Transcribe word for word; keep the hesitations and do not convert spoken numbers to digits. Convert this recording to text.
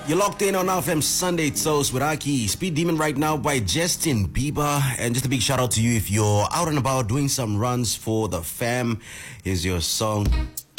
You're locked in on R F M Sunday Toast with Aki. Speed Demon right now by Justin Bieber. And just a big shout out to you if you're out and about doing some runs for the fam. Here's your song.